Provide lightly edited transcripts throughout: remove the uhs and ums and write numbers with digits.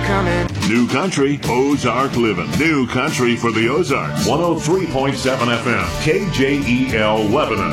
coming. New country, Ozark living. New country for the Ozarks. 103.7 FM, KJEL Lebanon.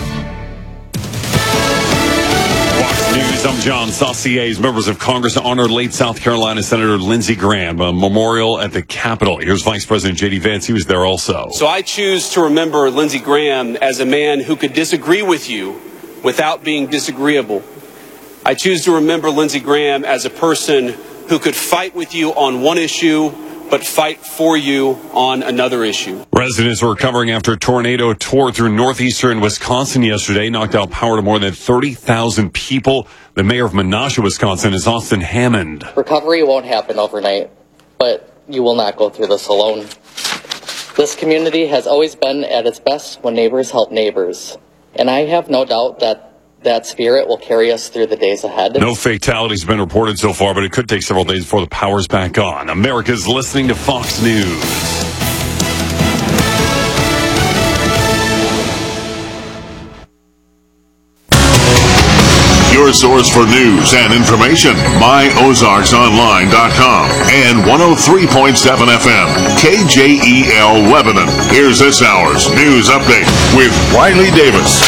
Fox News, I'm John Saucier. Members of Congress honored late South Carolina Senator Lindsey Graham, a memorial at the Capitol. Here's Vice President J.D. Vance. He was there also. So I choose to remember Lindsey Graham as a man who could disagree with you without being disagreeable. I choose to remember Lindsey Graham as a person who could fight with you on one issue, but fight for you on another issue. Residents were recovering after a tornado tore through northeastern Wisconsin yesterday, knocked out power to more than 30,000 people. The mayor of Menasha, Wisconsin, is Austin Hammond. Recovery won't happen overnight, but you will not go through this alone. This community has always been at its best when neighbors help neighbors, and I have no doubt that spirit will carry us through the days ahead. No fatalities have been reported so far, but it could take several days before the power's back on. America's listening to Fox News. Your source for news and information, myozarksonline.com and 103.7 FM, KJEL Lebanon. Here's this hour's news update with Riley Davis.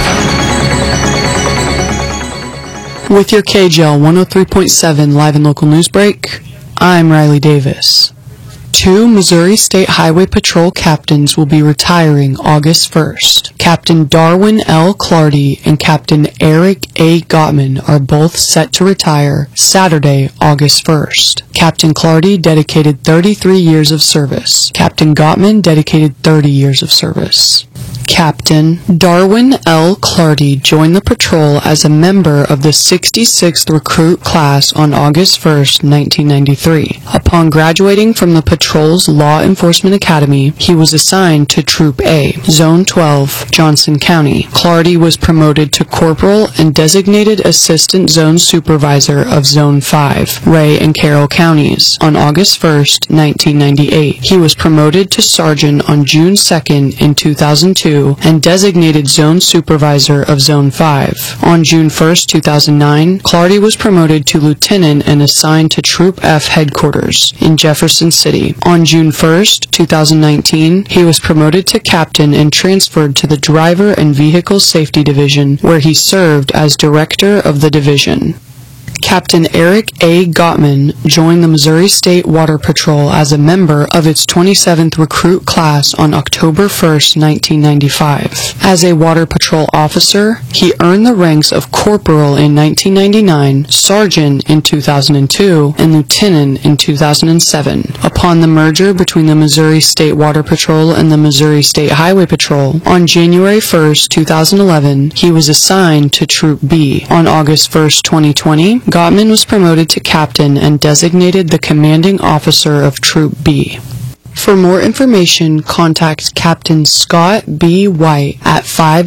With your KJL 103.7 live and local news break, I'm Riley Davis. 2 Missouri State Highway Patrol captains will be retiring August 1st. Captain Darwin L. Clardy and Captain Eric A. Gottman are both set to retire Saturday, August 1st. Captain Clardy dedicated 33 years of service. Captain Gottman dedicated 30 years of service. Captain Darwin L. Clardy joined the patrol as a member of the 66th recruit class on August 1st, 1993. Upon graduating from the patrol's Law Enforcement Academy, he was assigned to Troop A, Zone 12, Johnson County. Clardy was promoted to corporal and designated assistant zone supervisor of Zone 5, Ray and Carroll counties. On August 1st, 1998, he was promoted to sergeant on June 2nd in 2002 and designated zone supervisor of Zone 5. On June 1st, 2009, Clardy was promoted to lieutenant and assigned to Troop F headquarters in Jefferson City. On June 1st, 2019, he was promoted to captain and transferred to the Driver and Vehicle Safety Division, where he served as director of the division. Captain Eric A. Gottman joined the Missouri State Water Patrol as a member of its 27th recruit class on October 1st, 1995. As a Water Patrol officer, he earned the ranks of corporal in 1999, sergeant in 2002, and lieutenant in 2007. Upon the merger between the Missouri State Water Patrol and the Missouri State Highway Patrol, on January 1st, 2011, he was assigned to Troop B. On August 1st, 2020, Gottman was promoted to captain and designated the commanding officer of Troop B. For more information, contact Captain Scott B. White at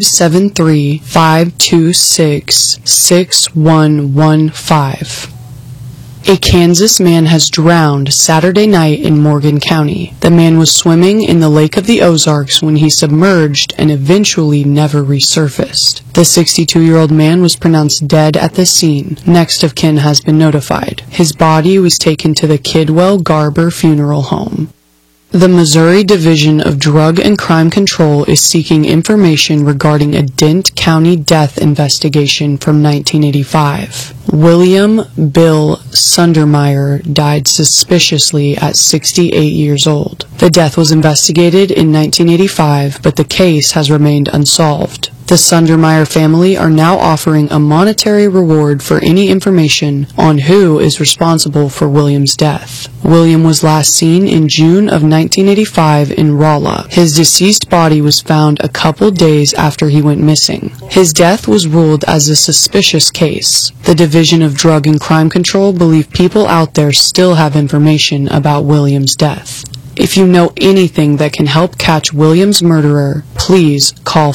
573-526-6115. A Kansas man has drowned Saturday night in Morgan County. The man was swimming in the Lake of the Ozarks when he submerged and eventually never resurfaced. The 62-year-old man was pronounced dead at the scene. Next of kin has been notified. His body was taken to the Kidwell Garber Funeral Home. The Missouri Division of Drug and Crime Control is seeking information regarding a Dent County death investigation from 1985. William Bill Sundermeyer died suspiciously at 68 years old. The death was investigated in 1985, but the case has remained unsolved. The Sundermeyer family are now offering a monetary reward for any information on who is responsible for William's death. William was last seen in June of 1985 in Rolla. His deceased body was found a couple days after he went missing. His death was ruled as a suspicious case. The Division of Drug and Crime Control believe people out there still have information about William's death. If you know anything that can help catch William's murderer, please call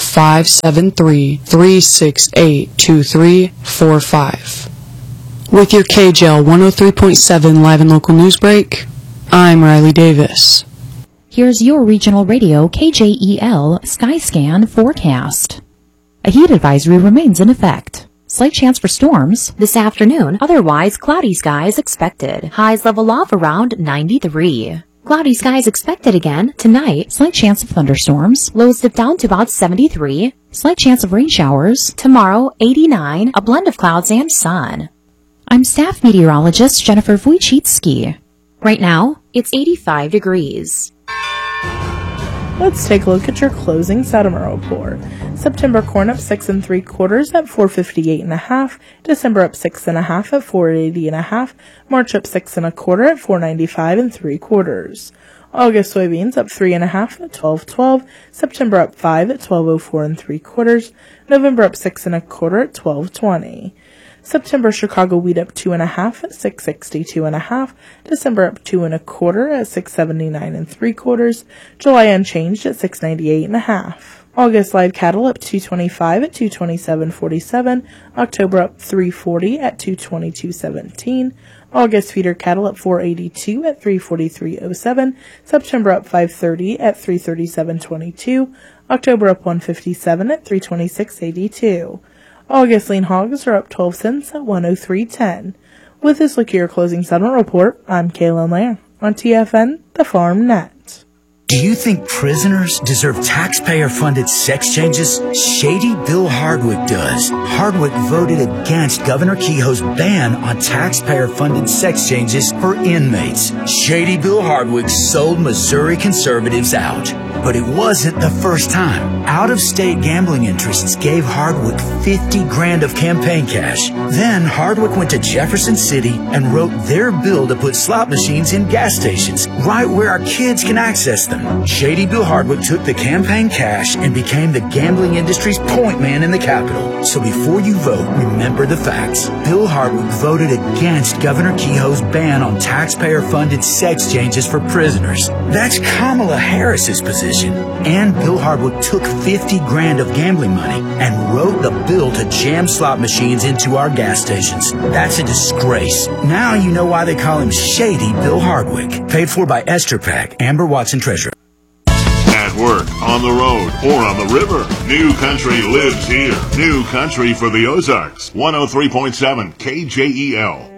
573-368-2345. With your KJL 103.7 live and local news break, I'm Riley Davis. Here's your regional radio KJEL Skyscan forecast. A heat advisory remains in effect. Slight chance for storms this afternoon. Otherwise, cloudy skies expected. Highs level off around 93. Cloudy skies expected again tonight. Slight chance of thunderstorms. Lows dip down to about 73. Slight chance of rain showers. Tomorrow, 89. A blend of clouds and sun. I'm staff meteorologist Jennifer Wojcicki. Right now, it's 85 degrees. Let's take a look at your closing settlement report. September corn up 6 3/4 at 458.5. December up 6 1/2 at 480.5. March up 6 1/4 at 495 3/4. August soybeans up 3 1/2 at 12.12. September up 5 at 12.04 3/4. November up 6 1/4 at 12.20. September Chicago wheat up 2 1/2 at 662 1/2. December up 2 1/4 at 679 3/4. July unchanged at 698 1/2. August live cattle up 225 at 227.47. October up 340 at 222.17. August feeder cattle up 482 at 343.07. September up 530 at 337.22. October up 157 at 326.82. August lean hogs are up 12 cents at 103.10. With this look at your closing settlement report, I'm Kaylin Lair on TFN, the Farm Net. Do you think prisoners deserve taxpayer-funded sex changes? Shady Bill Hardwick does. Hardwick voted against Governor Kehoe's ban on taxpayer-funded sex changes for inmates. Shady Bill Hardwick sold Missouri conservatives out. But it wasn't the first time. Out-of-state gambling interests gave Hardwick $50,000 of campaign cash. Then Hardwick went to Jefferson City and wrote their bill to put slot machines in gas stations, right where our kids can access them. Shady Bill Hardwick took the campaign cash and became the gambling industry's point man in the Capitol. So before you vote, remember the facts. Bill Hardwick voted against Governor Kehoe's ban on taxpayer-funded sex changes for prisoners. That's Kamala Harris's position. And Bill Hardwick took $50,000 of gambling money and wrote the bill to jam slot machines into our gas stations. That's a disgrace. Now you know why they call him Shady Bill Hardwick. Paid for by Esther Pack, Amber Watson Treasurer. At work, on the road, or on the river, New Country lives here. New Country for the Ozarks. 103.7 KJEL.